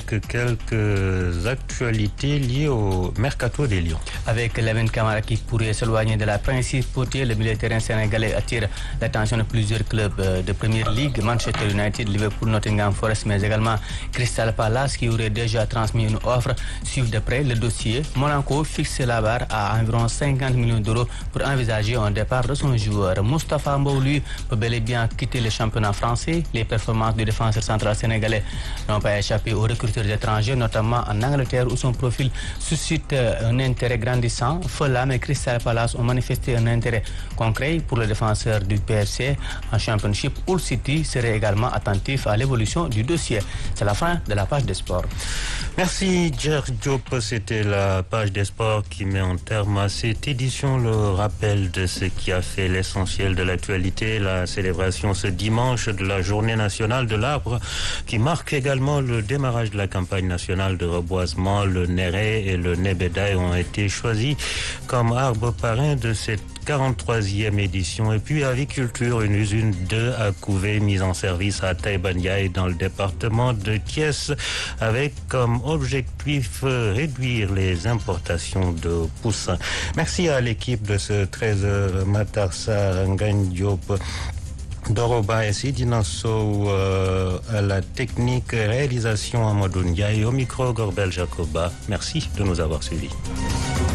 avec quelques actualités liées au mercato des Lions. Avec Lamine Camara qui pourrait s'éloigner de la principauté, le milieu de terrain sénégalais attire l'attention de plusieurs clubs de Première Ligue, Manchester United, Liverpool, Nottingham Forest, mais également Crystal Palace qui aurait déjà transmis une offre. Suivre de près le dossier. Monaco fixe la barre à environ 50 millions d'euros pour envisager un départ de son joueur. Moustapha Mbow, lui, peut bel et bien quitter le championnat français. Les performances du défenseur central sénégalais n'ont pas échappé aux recruteurs étrangers, notamment en Angleterre où son profil suscite un intérêt grandissant. Fulham et Crystal Palace ont manifesté un intérêt concret pour le défenseur du PSC en Championship. Hull City serait également attentif à l'évolution du dossier. C'est la fin de la page des sports. Merci Jer Diop, c'était la page des sports qui met en terme à cette édition. Le rappel de ce qui a fait l'essentiel de l'actualité, la célébration ce dimanche de la journée nationale de l'arbre qui marque également le démarrage de la campagne nationale de reboisement. Le Néré et le Nébedaï ont été choisis comme arbres parrains de cette 43e édition. Et puis aviculture, une usine 2 à Couvé mise en service à Taïbandiaï dans le département de Thiès avec comme objectif réduire les importations de poussins. Merci à l'équipe de ce 13h, Matarsa, Ngagne Diop, Doroba et Sidina Sow à la technique, réalisation Amadou Ndiaye, au micro Gorbel Jacoba. Merci de nous avoir suivis.